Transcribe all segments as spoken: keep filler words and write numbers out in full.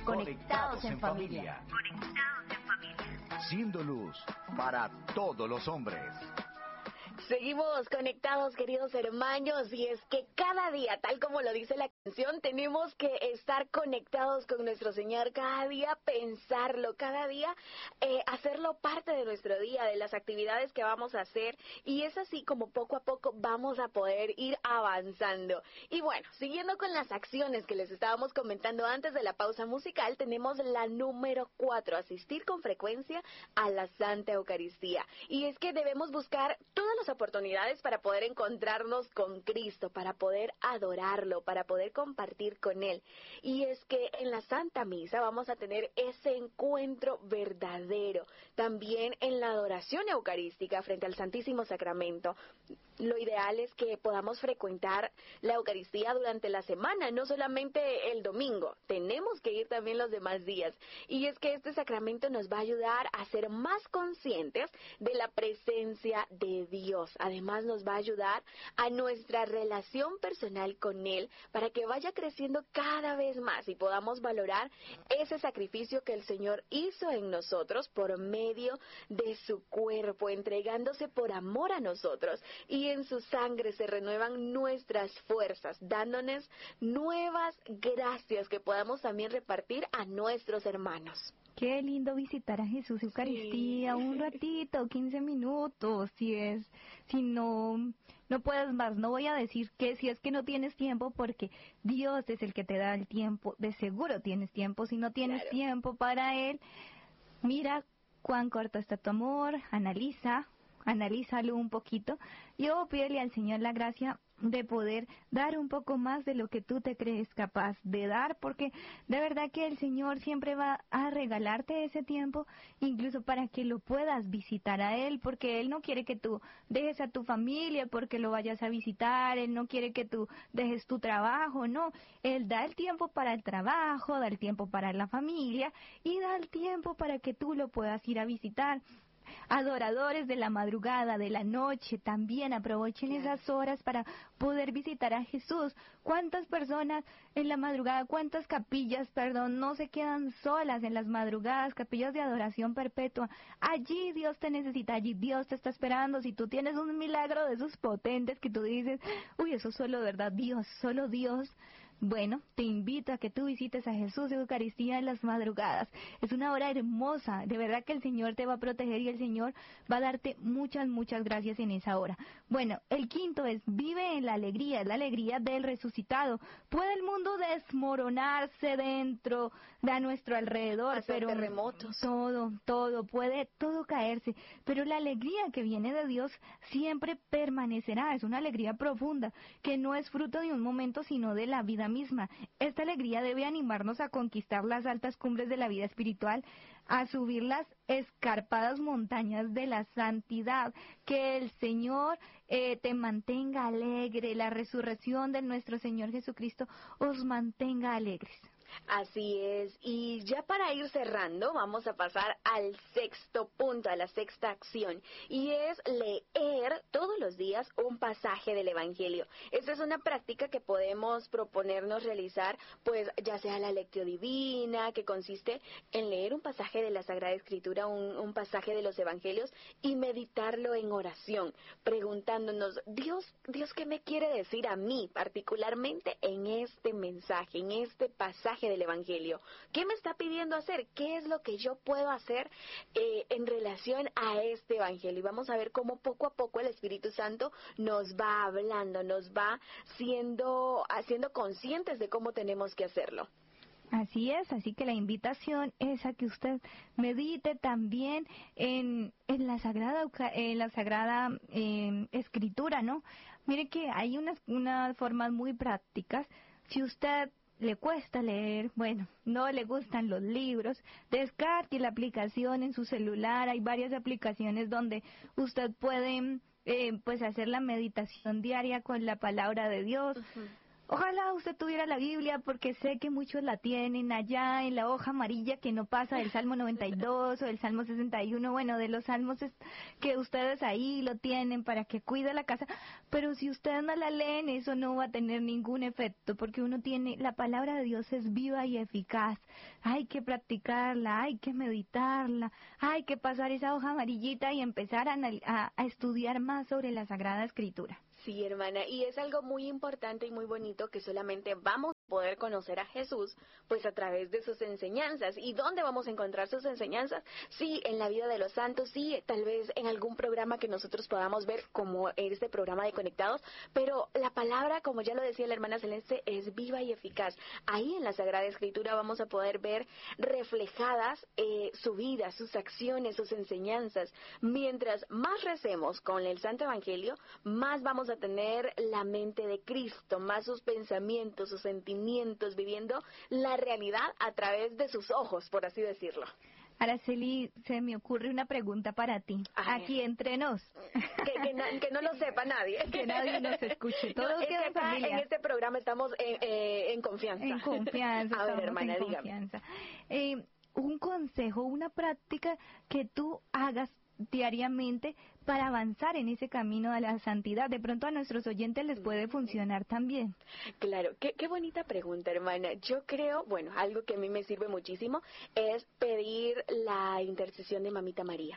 Conectados en familia. Conectados en familia. Siendo luz para todos los hombres. Seguimos conectados, queridos hermanos, y es que cada día, tal como lo dice la canción, tenemos que estar conectados con nuestro Señor, cada día pensarlo, cada día eh, hacerlo parte de nuestro día, de las actividades que vamos a hacer, y es así como poco a poco vamos a poder ir avanzando. Y bueno, siguiendo con las acciones que les estábamos comentando antes de la pausa musical, tenemos la número cuatro, asistir con frecuencia a la Santa Eucaristía. Y es que debemos buscar todas las oportunidades para poder encontrarnos con Cristo, para poder adorarlo, para poder compartir con Él. Y es que en la Santa Misa vamos a tener ese encuentro verdadero. También en la adoración eucarística frente al Santísimo Sacramento. Lo ideal es que podamos frecuentar la Eucaristía durante la semana, no solamente el domingo. Tenemos que ir también los demás días. Y es que este sacramento nos va a ayudar a ser más conscientes de la presencia de Dios. Además nos va a ayudar a nuestra relación personal con Él para que vaya creciendo cada vez más y podamos valorar ese sacrificio que el Señor hizo en nosotros por medio de su cuerpo, entregándose por amor a nosotros, y en su sangre se renuevan nuestras fuerzas, dándonos nuevas gracias que podamos también repartir a nuestros hermanos. Qué lindo visitar a Jesús Eucaristía, sí. Un ratito, quince minutos, si es, si no, no puedes más. No voy a decir que si es que no tienes tiempo, porque Dios es el que te da el tiempo. De seguro tienes tiempo. Si no tienes claro. tiempo para Él, mira cuán corto está tu amor, analiza, analízalo un poquito. Yo pídele al Señor la gracia de poder dar un poco más de lo que tú te crees capaz de dar, porque de verdad que el Señor siempre va a regalarte ese tiempo, incluso para que lo puedas visitar a Él, porque Él no quiere que tú dejes a tu familia porque lo vayas a visitar, Él no quiere que tú dejes tu trabajo, no, Él da el tiempo para el trabajo, da el tiempo para la familia y da el tiempo para que tú lo puedas ir a visitar. Adoradores de la madrugada, de la noche, también aprovechen claro. esas horas para poder visitar a Jesús. ¿Cuántas personas en la madrugada, cuántas capillas, perdón, no se quedan solas en las madrugadas, capillas de adoración perpetua? Allí Dios te necesita, allí Dios te está esperando. Si tú tienes un milagro de esos potentes que tú dices, uy, eso solo, ¿verdad? Dios, solo Dios. Bueno, te invito a que tú visites a Jesús de Eucaristía en las madrugadas. Es una hora hermosa, de verdad que el Señor te va a proteger y el Señor va a darte muchas, muchas gracias en esa hora. Bueno, el quinto es, vive en la alegría, es la alegría del resucitado. Puede el mundo desmoronarse dentro de nuestro alrededor, hacer pero terremotos. todo, todo, puede todo caerse, pero la alegría que viene de Dios siempre permanecerá, es una alegría profunda, que no es fruto de un momento, sino de la vida misma. Esta alegría debe animarnos a conquistar las altas cumbres de la vida espiritual, a subir las escarpadas montañas de la santidad. Que el Señor eh, te mantenga alegre, la resurrección de nuestro Señor Jesucristo os mantenga alegres. Así es, y ya para ir cerrando, vamos a pasar al sexto punto, a la sexta acción, y es leer todos los días un pasaje del Evangelio. Esta es una práctica que podemos proponernos realizar, pues ya sea la lectio divina, que consiste en leer un pasaje de la Sagrada Escritura, un, un pasaje de los Evangelios, y meditarlo en oración, preguntándonos, Dios, Dios, ¿qué me quiere decir a mí, particularmente en este mensaje, en este pasaje del Evangelio? ¿Qué me está pidiendo hacer? ¿Qué es lo que yo puedo hacer eh, en relación a este Evangelio? Y vamos a ver cómo poco a poco el Espíritu Santo nos va hablando, nos va siendo, haciendo conscientes de cómo tenemos que hacerlo. Así es, así que la invitación es a que usted medite también en, en la Sagrada, en la Sagrada eh, Escritura, ¿no? Mire que hay unas, unas formas muy prácticas. Si usted le cuesta leer, bueno, no le gustan los libros, descargue la aplicación en su celular. Hay varias aplicaciones donde usted puede eh, pues hacer la meditación diaria con la palabra de Dios. Uh-huh. Ojalá usted tuviera la Biblia, porque sé que muchos la tienen allá en la hoja amarilla que no pasa del Salmo noventa y dos o del Salmo sesenta y uno, bueno, de los salmos que ustedes ahí lo tienen para que cuide la casa, pero si ustedes no la leen, eso no va a tener ningún efecto, porque uno tiene, la palabra de Dios es viva y eficaz, hay que practicarla, hay que meditarla, hay que pasar esa hoja amarillita y empezar a, a, a estudiar más sobre la Sagrada Escritura. Sí, hermana, y es algo muy importante y muy bonito que solamente vamos a poder conocer a Jesús, pues a través de sus enseñanzas. ¿Y dónde vamos a encontrar sus enseñanzas? Sí, en la vida de los santos, sí, tal vez en algún programa que nosotros podamos ver, como este programa de Conectados, pero la palabra, como ya lo decía la hermana Celeste, es viva y eficaz. Ahí en la Sagrada Escritura vamos a poder ver reflejadas eh, su vida, sus acciones, sus enseñanzas. Mientras más recemos con el Santo Evangelio, más vamos a tener la mente de Cristo, más sus pensamientos, sus sentimientos, viviendo la realidad a través de sus ojos, por así decirlo. Araceli, se me ocurre una pregunta para ti. A Aquí entre nos. Que, que, na, que no lo sepa nadie. Que nadie nos escuche. Todo no, queda en familia. En este programa estamos en, eh, en confianza. En confianza. A ver, hermana, en dígame. Confianza. Eh, un consejo, una práctica que tú hagas diariamente para avanzar en ese camino a la santidad. De pronto a nuestros oyentes les puede funcionar también. Claro, qué, qué bonita pregunta, hermana. Yo creo, bueno, algo que a mí me sirve muchísimo es pedir la intercesión de Mamita María.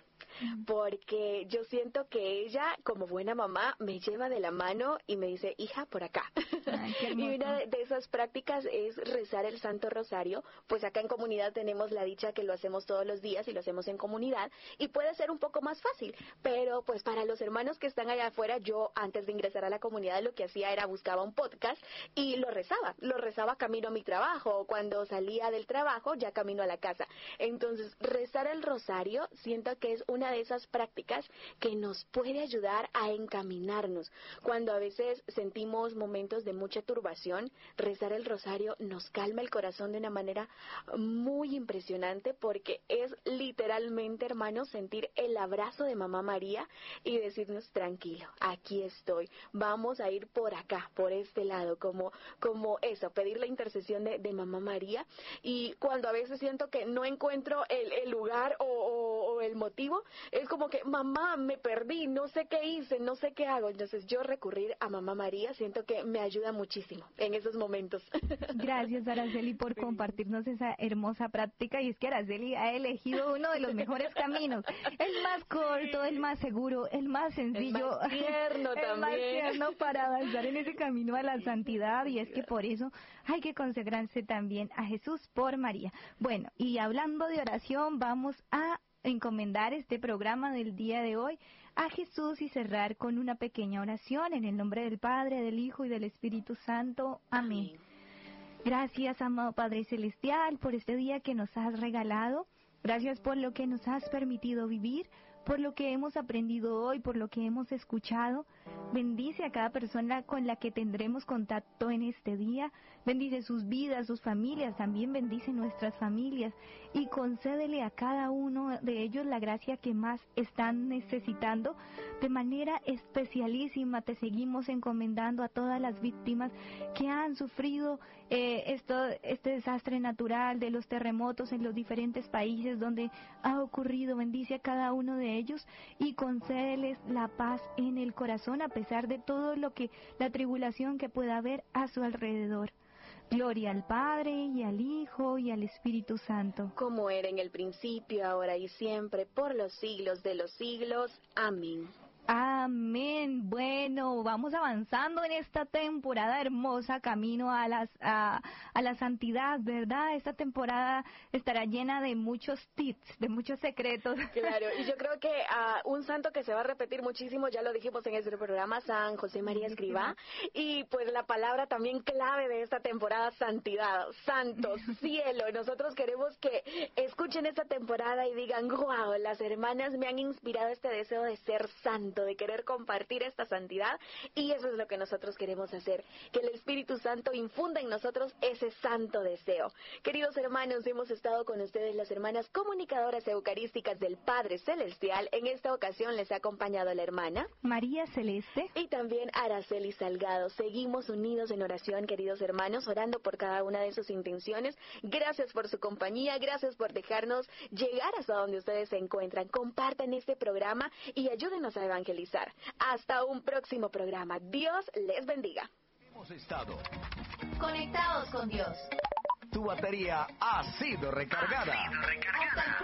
Porque yo siento que ella, como buena mamá, me lleva de la mano y me dice, hija, por acá. Ay, qué hermoso. Y una de esas prácticas es rezar el Santo Rosario. Pues acá en comunidad tenemos la dicha que lo hacemos todos los días y lo hacemos en comunidad. Y puede ser un poco más fácil. Pero pues para los hermanos que están allá afuera, yo antes de ingresar a la comunidad lo que hacía era buscaba un podcast y lo rezaba. Lo rezaba camino a mi trabajo o cuando salía del trabajo ya camino a la casa. Entonces, rezar el rosario siento que es una de esas prácticas que nos puede ayudar a encaminarnos. Cuando a veces sentimos momentos de mucha turbación, rezar el rosario nos calma el corazón de una manera muy impresionante porque es literalmente, hermanos, sentir el abrazo de Mamá María y decirnos, tranquilo, aquí estoy, vamos a ir por acá, por este lado, como, como eso, pedir la intercesión de, de Mamá María. Y cuando a veces siento que no encuentro el, el lugar o, o, o el motivo, es como que, mamá, me perdí, no sé qué hice, no sé qué hago. Entonces yo recurrir a Mamá María siento que me ayuda muchísimo en esos momentos. Gracias, Araceli, por compartirnos esa hermosa práctica. Y es que Araceli ha elegido uno de los mejores caminos, el más corto, el más seguro, el más sencillo, el más tierno el también, más tierno para avanzar en ese camino a la santidad. Y es que por eso hay que consagrarse también a Jesús por María. Bueno, y hablando de oración, vamos a encomendar este programa del día de hoy a Jesús y cerrar con una pequeña oración en el nombre del Padre, del Hijo y del Espíritu Santo. Amén. Amén. Gracias, amado Padre Celestial, por este día que nos has regalado. Gracias por lo que nos has permitido vivir, por lo que hemos aprendido hoy, por lo que hemos escuchado. Bendice a cada persona con la que tendremos contacto en este día. Bendice sus vidas, sus familias, también bendice nuestras familias y concédele a cada uno de ellos la gracia que más están necesitando. De manera especialísima te seguimos encomendando a todas las víctimas que han sufrido eh, esto, este desastre natural de los terremotos en los diferentes países donde ha ocurrido. Bendice a cada uno de ellos y concédeles la paz en el corazón a pesar de todo lo que la tribulación que pueda haber a su alrededor. Gloria al Padre, y al Hijo, y al Espíritu Santo. Como era en el principio, ahora y siempre, por los siglos de los siglos. Amén. Amén. Bueno, vamos avanzando en esta temporada hermosa, camino a las a, a la santidad, ¿verdad? Esta temporada estará llena de muchos tips, de muchos secretos. Claro, y yo creo que uh, un santo que se va a repetir muchísimo, ya lo dijimos en este programa, San José María Escrivá, y pues la palabra también clave de esta temporada, santidad, santos, cielo. Nosotros queremos que escuchen esta temporada y digan, wow, las hermanas me han inspirado este deseo de ser santas. Santo, de querer compartir esta santidad, y eso es lo que nosotros queremos hacer, que el Espíritu Santo infunda en nosotros ese santo deseo. Queridos hermanos, hemos estado con ustedes las hermanas comunicadoras eucarísticas del Padre Celestial. En esta ocasión les ha acompañado la hermana María Celeste y también Araceli Salgado. Seguimos unidos en oración, queridos hermanos, orando por cada una de sus intenciones. Gracias por su compañía, gracias por dejarnos llegar hasta donde ustedes se encuentran. Compartan este programa y ayúdenos a evangelizar. Hasta un próximo programa. Dios les bendiga. Hemos estado Conectados con Dios. Tu batería ha sido recargada. Ha sido recargada.